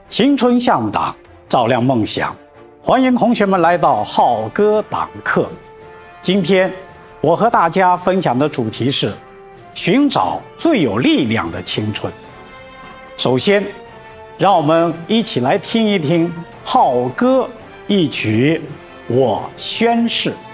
青春向党，照亮梦想。欢迎同学们来到浩哥党课。今天我和大家分享的主题是寻找最有力量的青春。首先，让我们一起来听一听浩哥一曲《我宣誓》。